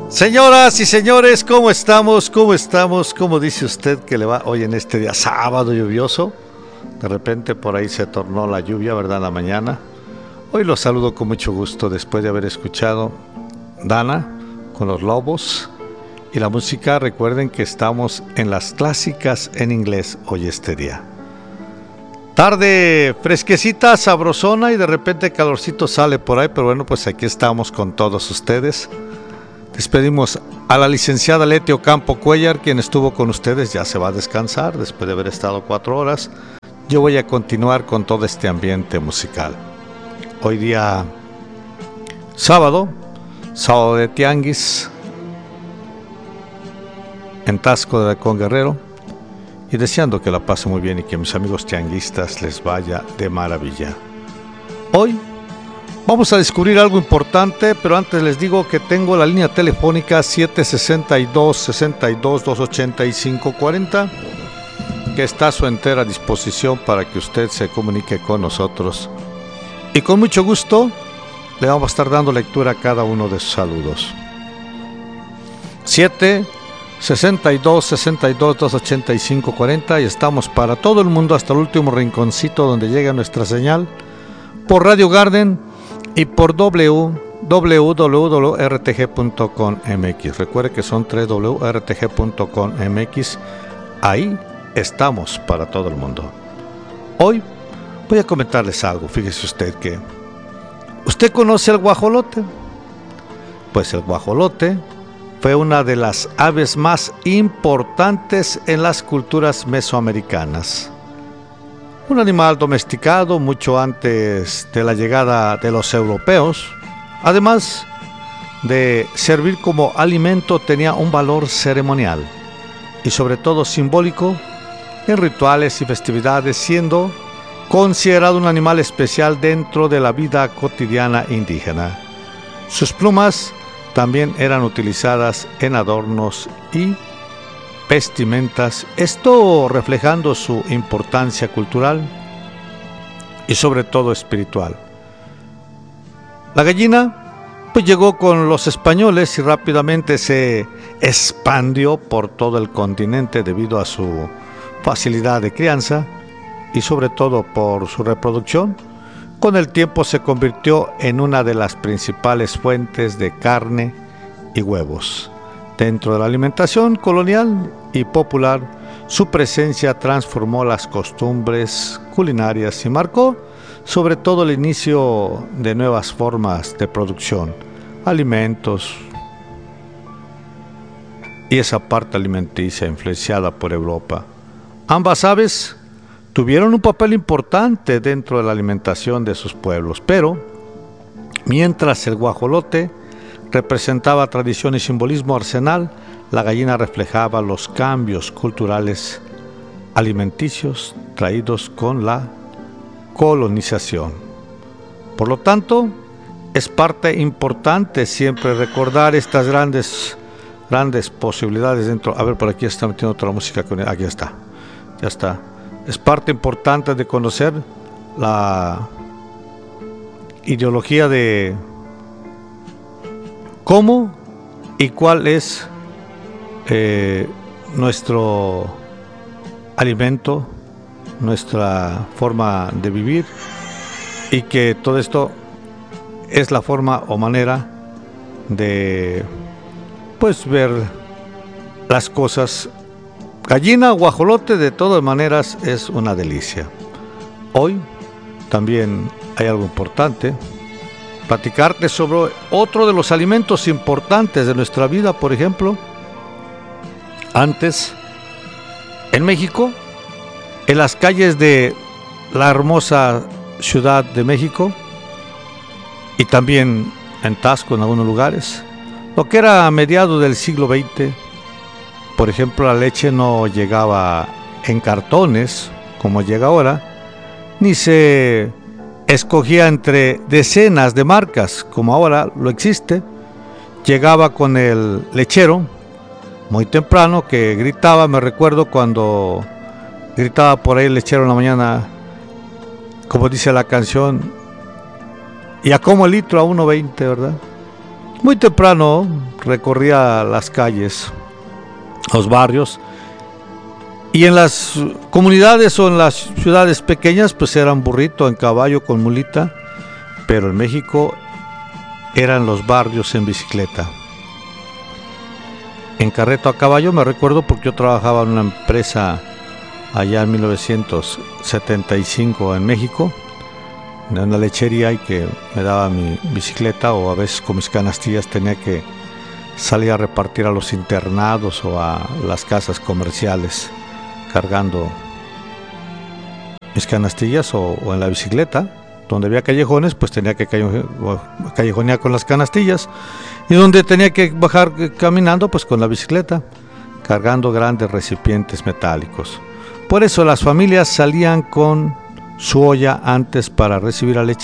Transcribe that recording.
Señoras y señores, ¿cómo estamos? ¿Cómo estamos? ¿Cómo dice usted que le va hoy en este día sábado lluvioso? De repente por ahí se tornó la lluvia, ¿verdad? En la mañana. Hoy los saludo con mucho gusto después de haber escuchado Dana con los Lobos y la música. Recuerden que estamos en las clásicas en inglés hoy este día. Tarde fresquecita, sabrosona y de repente calorcito sale por ahí, pero bueno, pues aquí estamos con todos ustedes. Despedimos a la licenciada Leti Ocampo Cuellar, quien estuvo con ustedes, ya se va a descansar después de haber estado 4 horas. Yo voy a continuar con todo este ambiente musical. Hoy día sábado de Tianguis, en Taxco de Halcón Guerrero, y deseando que la pasen muy bien y que a mis amigos tianguistas les vaya de maravilla. Hoy vamos a descubrir algo importante, pero antes les digo que tengo la línea telefónica 762-62-285-40, que está a su entera disposición para que usted se comunique con nosotros. Y con mucho gusto le vamos a estar dando lectura a cada uno de sus saludos. 762-62-285-40 y estamos para todo el mundo hasta el último rinconcito donde llega nuestra señal por Radio Garden y por www.rtg.com.mx. Recuerde que son www.rtg.com.mx. Ahí estamos para todo el mundo. Hoy voy a comentarles algo. Fíjese usted que ¿usted conoce el guajolote? Pues el guajolote fue una de las aves más importantes en las culturas mesoamericanas. Un animal domesticado mucho antes de la llegada de los europeos. Además de servir como alimento, tenía un valor ceremonial y sobre todo simbólico en rituales y festividades, siendo considerado un animal especial dentro de la vida cotidiana indígena. Sus plumas también eran utilizadas en adornos y vestimentas, esto reflejando su importancia cultural y sobre todo espiritual. La gallina pues llegó con los españoles y rápidamente se expandió por todo el continente debido a su facilidad de crianza y sobre todo por su reproducción. Con el tiempo se convirtió en una de las principales fuentes de carne y huevos. Dentro de la alimentación colonial y popular, su presencia transformó las costumbres culinarias y marcó sobre todo el inicio de nuevas formas de producción, alimentos y esa parte alimenticia influenciada por Europa. Ambas aves tuvieron un papel importante dentro de la alimentación de sus pueblos, pero mientras el guajolote representaba tradición y simbolismo arsenal, la gallina reflejaba los cambios culturales alimenticios traídos con la colonización. Por lo tanto, es parte importante siempre recordar estas grandes posibilidades dentro. A ver, por aquí está metiendo otra música. Aquí está, ya está. Es parte importante de conocer la ideología de cómo y cuál es nuestro alimento, nuestra forma de vivir, y que todo esto es la forma o manera de pues ver las cosas. Gallina, guajolote, de todas maneras es una delicia. Hoy también hay algo importante, platicarte sobre otro de los alimentos importantes de nuestra vida. Por ejemplo, antes en México, en las calles de la hermosa Ciudad de México y también en Taxco en algunos lugares, lo que era a mediados del siglo XX, por ejemplo, la leche no llegaba en cartones como llega ahora, ni se escogía entre decenas de marcas como ahora lo existe. Llegaba con el lechero muy temprano que gritaba. Me recuerdo cuando gritaba por ahí el lechero en la mañana, como dice la canción, y a como el litro a 1.20, ¿verdad? Muy temprano recorría las calles, los barrios, y en las comunidades o en las ciudades pequeñas pues eran burrito, en caballo, con mulita, pero en México eran los barrios en bicicleta. En carreto a caballo me recuerdo porque yo trabajaba en una empresa allá en 1975 en México, en una lechería, y que me daba mi bicicleta, o a veces con mis canastillas tenía que salir a repartir a los internados o a las casas comerciales cargando mis canastillas, o en la bicicleta. Donde había callejones pues tenía que callejonear con las canastillas, y donde tenía que bajar caminando pues con la bicicleta, cargando grandes recipientes metálicos. Por eso las familias salían con su olla antes para recibir a leche